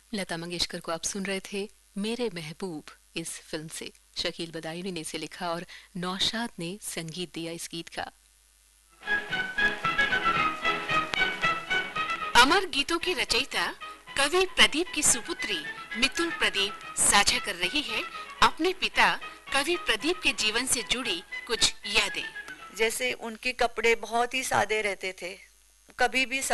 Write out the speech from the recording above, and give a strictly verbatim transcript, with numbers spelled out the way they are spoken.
लता मंगेशकर को आप सुन रहे थे मेरे महबूब इस फिल्म से। शकील बदायूनी ने इसे लिखा और नौशाद ने संगीत दिया इस गीत का। अमर गीतों की रचयिता कवि प्रदीप की सुपुत्री मितुल प्रदीप साझा कर रही है अपने पिता कवि प्रदीप के जीवन से जुड़ी कुछ यादें। जैसे उनके कपड़े बहुत ही सादे रहते थे, कभी भी